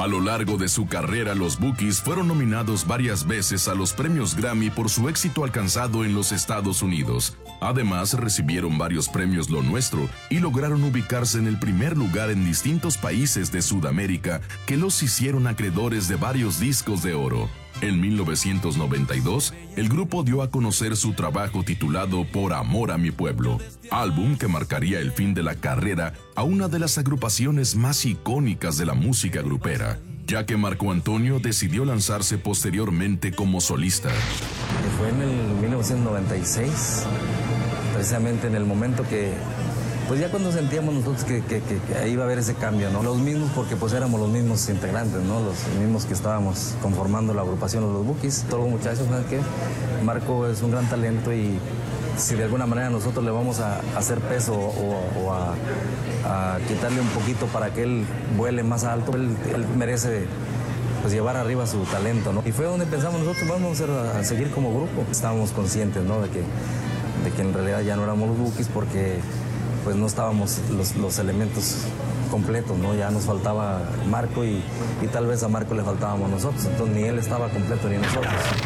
A lo largo de su carrera, los Bukis fueron nominados varias veces a los premios Grammy por su éxito alcanzado en los Estados Unidos. Además, recibieron varios premios Lo Nuestro y lograron ubicarse en el primer lugar en distintos países de Sudamérica que los hicieron acreedores de varios discos de oro. En 1992, el grupo dio a conocer su trabajo titulado Por Amor a Mi Pueblo, álbum que marcaría el fin de la carrera a una de las agrupaciones más icónicas de la música grupera, ya que Marco Antonio decidió lanzarse posteriormente como solista. Fue en el 1996, precisamente en el momento que, pues ya cuando sentíamos nosotros que ahí iba a haber ese cambio, ¿no? Los mismos, porque pues éramos los mismos integrantes, ¿no? Los mismos que estábamos conformando la agrupación Los Bukis. Todos los muchachos, ¿sabes qué? Marco es un gran talento y si de alguna manera nosotros le vamos a hacer peso o a quitarle un poquito para que él vuele más alto, él merece pues llevar arriba su talento, ¿no? Y fue donde pensamos nosotros, vamos a seguir como grupo. Estábamos conscientes, ¿no? De que en realidad ya no éramos los Bukis porque pues no estábamos los elementos completos, ¿no? Ya nos faltaba Marco y tal vez a Marco le faltábamos nosotros, entonces ni él estaba completo ni nosotros.